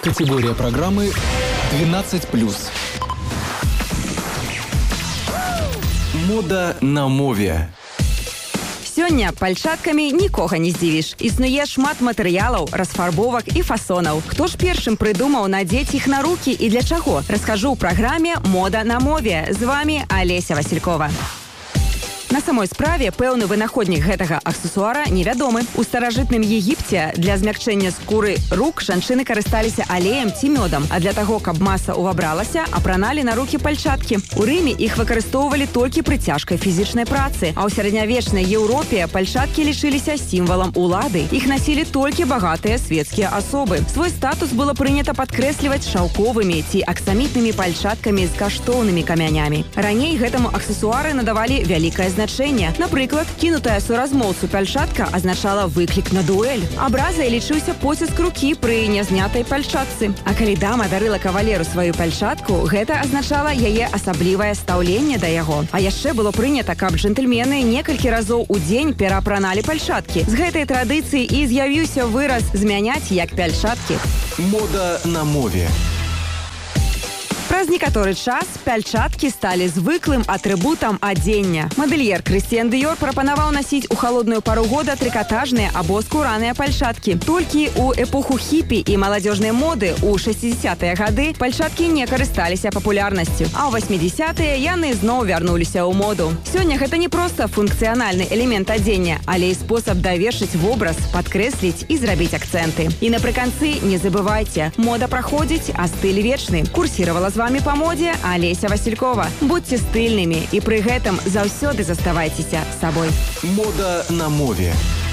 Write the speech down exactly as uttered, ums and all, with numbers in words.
Категория программы двенадцать плюс. Мода на мове. Сёння пальчаткамі нікога не здзівіш. Існуе шмат матэрыялаў, расфарбовак і фасонаў. Хто ж першым прыдумаў надзець іх на рукі і для чаго? Раскажу ў праграме «Мода на мове». З вами Алеся Василькова. На самой справе пэўны вынаходнік гэтага аксесуара невядомы. У старажытным Егіпце для змякчэння скуры рук жанчыны карысталіся алеем ці мёдам, а для таго, каб маса ўвабралася, апраналі на рукі пальчаткі. У Рыме іх выкарыстоўвалі толькі пры цяжкай фізічнай працы, а ў сярэднявечнай Еўропе пальчаткі лічыліся сімвалам улады. Іх насілі толькі багатыя светскія асобы. Свой статус было прынята падкрэсліваць шаўковымі ці аксамітнымі пальчаткамі з каштоўнымі камянямі. Раней гэтаму аксесуары надавалі вялікае значэнне. Напрыклад, кінутая суразмоўцу пальчатка азначала выклік на дуэль. Абразай лічыўся поціск рукі пры нязнятай пальчатцы. А калі дама дарыла кавалеру сваю пальчатку, гэта азначала яе асаблівае стаўленне да яго. А яшчэ было прынята, каб джентльмены некалькі разоў у дзень пераапраналі пальчаткі. З гэтай традыцыі і з'явіўся выраз «змяняць як пальчаткі». Мода на мове. Праз некаторы час пяльчаткі сталі звыклым атрыбутам адзення. Мадэльер Крысціян Дыёр прапанаваў насіць у халодную пару года трыкатажныя або скураныя пальчаткі. Толькі ў эпоху хіпі і маладзёжнай моды ў шэсцідзесятыя гады пальчаткі не карысталіся папулярнасцю, а ў васьмідзесятыя яны зноў вярнуліся ў моду. Сёння гэта не проста функцыянальны элемент адзення, але і спосаб давершыць вобраз, падкрэсліць і зрабіць акцэнты. І напрыканцы не забывайце, мода праходзіць, а стыль вечны. Курсіравала з вами па модзе Алеся Василькова. Будьце стыльнымі і пры гэтым заўсёды заставайцеся сабой. Мода на мове.